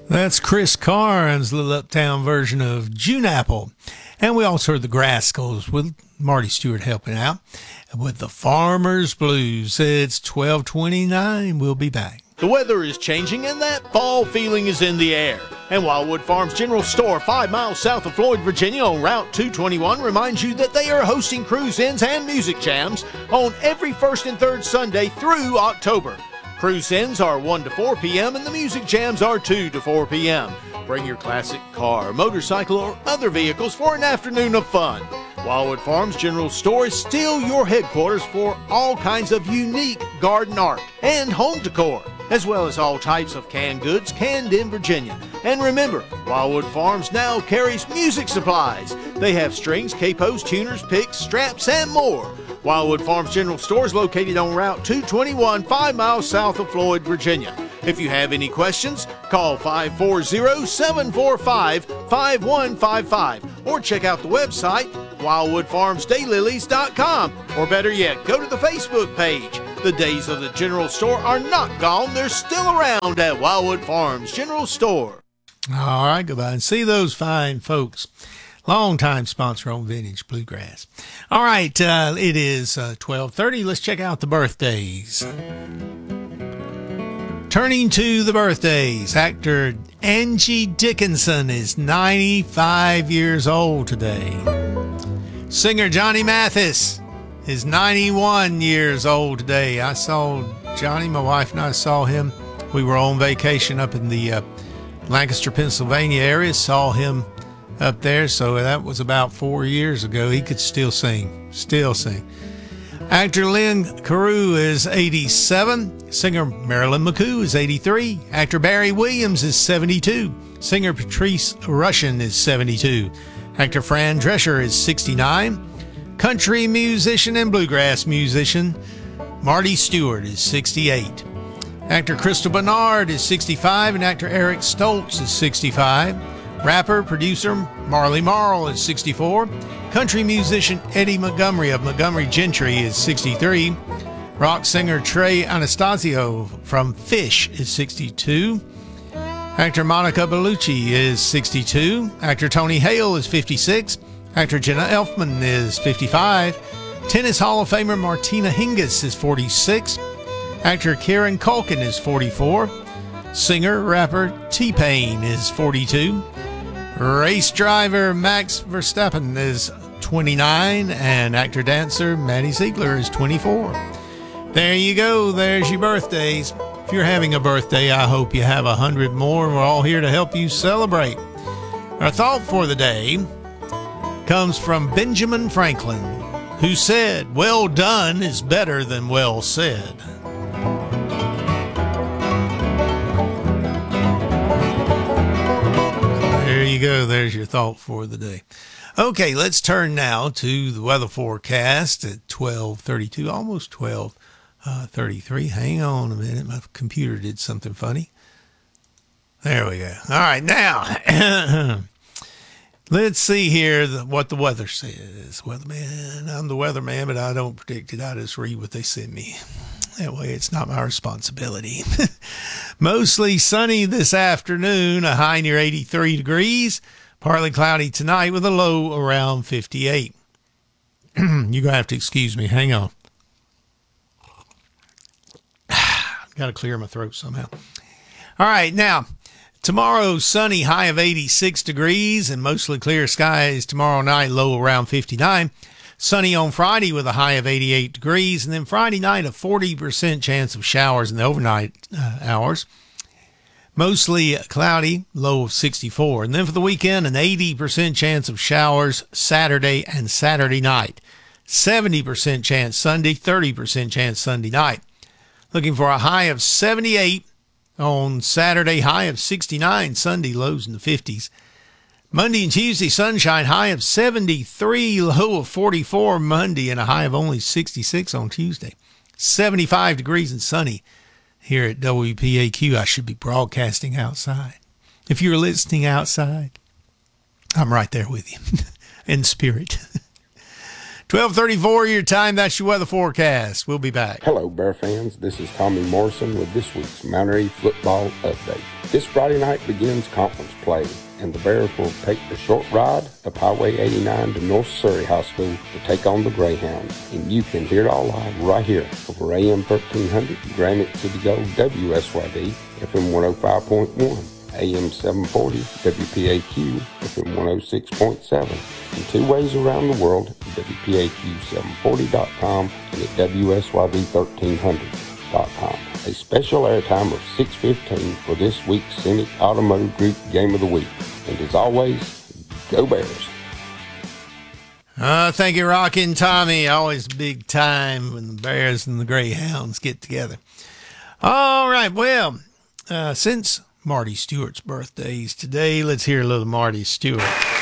That's Chris Carnes' little uptown version of June Apple. And we also heard the Grascals with Marty Stewart helping out with the Farmer's Blues. It's 12:29. We'll be back. The weather is changing and that fall feeling is in the air. And Wildwood Farms General Store, 5 miles south of Floyd, Virginia on Route 221 reminds you that they are hosting cruise-ins and music jams on every first and third Sunday through October. Cruise-ins are 1 to 4 p.m. and the music jams are 2 to 4 p.m. Bring your classic car, motorcycle, or other vehicles for an afternoon of fun. Wildwood Farms General Store is still your headquarters for all kinds of unique garden art and home decor, as well as all types of canned goods canned in Virginia. And remember, Wildwood Farms now carries music supplies. They have strings, capos, tuners, picks, straps, and more. Wildwood Farms General Store is located on Route 221, 5 miles south of Floyd, Virginia. If you have any questions, call 540-745-5155 or check out the website, wildwoodfarmsdaylilies.com. Or better yet, go to the Facebook page. The days of the General Store are not gone. They're still around at Wildwood Farms General Store. All right, goodbye. And see those fine folks. Long-time sponsor on Vintage Bluegrass. All right, it is 12:30. Let's check out the birthdays. Turning to the birthdays, actor Angie Dickinson is 95 years old today. Singer Johnny Mathis is 91 years old today. I saw Johnny, my wife and I saw him. We were on vacation up in the Lancaster, Pennsylvania area, saw him up there, so that was about 4 years ago. He could still sing. Actor Lynn Carew is 87. Singer Marilyn McCoo is 83. Actor Barry Williams is 72. Singer Patrice Rushen is 72. Actor Fran Drescher is 69. Country musician and bluegrass musician Marty Stewart is 68. Actor Crystal Bernard is 65, and actor Eric Stoltz is 65. Rapper, producer Marley Marl is 64. Country musician Eddie Montgomery of Montgomery Gentry is 63. Rock singer Trey Anastasio from Fish is 62. Actor Monica Bellucci is 62. Actor Tony Hale is 56. Actor Jenna Elfman is 55. Tennis Hall of Famer Martina Hingis is 46. Actor Kieran Culkin is 44. Singer, rapper T-Pain is 42. Race driver Max Verstappen is 29. And actor dancer Maddie Ziegler is 24. There you go. There's your birthdays. If you're having a birthday, I hope you have 100 more. We're all here to help you celebrate. Our thought for the day comes from Benjamin Franklin, who said, "Well done is better than well said." There you go. There's your thought for the day. Okay, let's turn now to the weather forecast at 12:32, almost 12:33. Hang on a minute. My computer did something funny. There we go. All right, now let's see here what the weather says. Weatherman, I'm the weatherman, but I don't predict it. I just read what they send me. That way it's not my responsibility. Mostly sunny this afternoon, a high near 83 degrees. Partly cloudy tonight with a low around 58. You're going to have to excuse me. Hang on. Got to clear my throat somehow. All right, now, tomorrow, sunny, high of 86 degrees and mostly clear skies tomorrow night, low around 59. Sunny on Friday with a high of 88 degrees. And then Friday night, a 40% chance of showers in the overnight hours. Mostly cloudy, low of 64. And then for the weekend, an 80% chance of showers Saturday and Saturday night. 70% chance Sunday, 30% chance Sunday night. Looking for a high of 78 on Saturday, high of 69 Sunday, lows in the 50s. Monday and Tuesday, sunshine, high of 73, low of 44 Monday, and a high of only 66 on Tuesday. 75 degrees and sunny here at WPAQ. I should be broadcasting outside. If you're listening outside, I'm right there with you in spirit. 12:34 your time. That's your weather forecast. We'll be back. Hello, Bear fans. This is Tommy Morrison with this week's Mount Airy Football Update. This Friday night begins conference play, and the Bears will take the short ride up Highway 89 to North Surrey High School to take on the Greyhounds. And you can hear it all live right here over AM 1300, Granite City Gold, WSYD, FM 105.1, AM 740, WPAQ, FM 106.7, and 2 ways around the world at WPAQ740.com and at WSYD1300.com. A special airtime of 6:15 for this week's Scenic Automotive Group Game of the Week. And as always, go Bears. Thank you, Rockin' Tommy. Always big time when the Bears and the Greyhounds get together. All right, well, since Marty Stewart's birthday is today, let's hear a little Marty Stewart.